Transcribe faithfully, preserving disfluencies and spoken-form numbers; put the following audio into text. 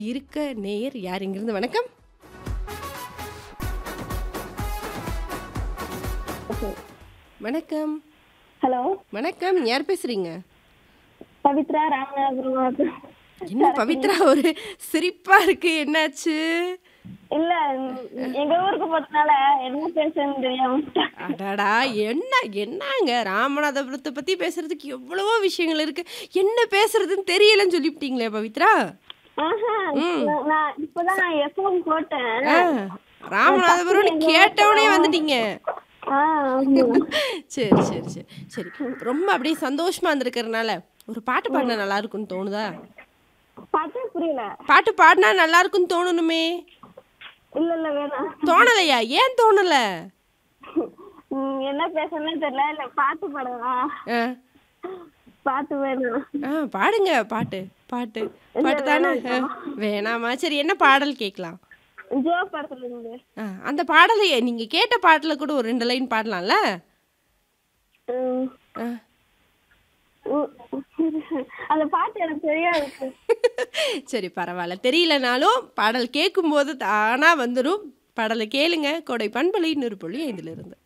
இருக்க நேயர் யார் இங்கிருந்து? வணக்கம். வணக்கம். ஹலோ. வணக்கம். யார் பேசுறீங்க? பவித்ரா ராமநாதபுரம். என்ன பவித்ரா ஒரு சிரிப்பா இருக்கு, என்னாச்சு? இல்ல எங்க ஊருக்கு போறதுனால என்ன பேசுறதுன்னு தெரியாம. அடடா, என்ன என்னங்க ராமநாதபுரத்தை பத்தி பேசுறதுக்கு எவ்வளவோ விஷயங்கள் இருக்கு, என்ன பேசுறதுன்னு தெரியலன்னு சொல்லிவிட்டீங்களே பவித்ரா. ஆஹா, நான் நான் இப்பதான் நான் எஃப்எம் போட்டேன். ஆ, ராமநாதபுரம் கேட்டவுடனே வந்துட்டீங்க. ஆ, ஆமா. சரி சரி சரி சரி ரொம்ப அப்படியே சந்தோஷமா இருந்திருக்கறனால ஒரு பாட்டு பாடினா நல்லா இருக்கும்னு தோணுதா? பாட்டே புரியல. பாட்டு பாடினா நல்லா இருக்கும்னு தோணணுமே. இல்ல இல்ல வேணாம். தோணலையா? ஏன் தோணல? ம், என்ன பேசணும்னு தெரியல. இல்ல பாட்டு பாடவா? ஆ, பாட்டு வேணாம். ஆ, பாடுங்க பாட்டு. பாட்டு இல்ல, பாட்டு தானே. வேணாம். வேணாமா? சரி, என்ன பாடல் கேட்கலாம்? ஜோ படத்துல இருந்து. ஆ, அந்த பாடலையே நீங்க கேட்ட பாட்டுல கூட ஒரு ரெண்டு லைன் பாடலாம்ல. ம், ஆ. உ- அந்த பாட்டு எனக்கு தெரியாது. சரி, பரவாயில்ல. தெரியலனாலும் பாடல் கேட்கும்போது தானா வந்துடும். பாடலை கேளுங்க. கோடை பண்பலை நூறு புள்ளி ஐந்துல இருந்து.